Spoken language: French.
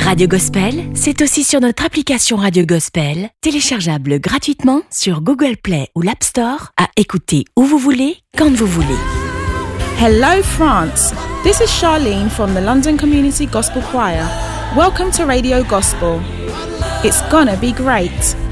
Radio Gospel, c'est aussi sur notre application Radio Gospel, téléchargeable gratuitement sur Google Play ou l'App Store, à écouter où vous voulez, quand vous voulez. Hello France, this is Charlene from the London Community Gospel Choir. Welcome to Radio Gospel. It's gonna be great.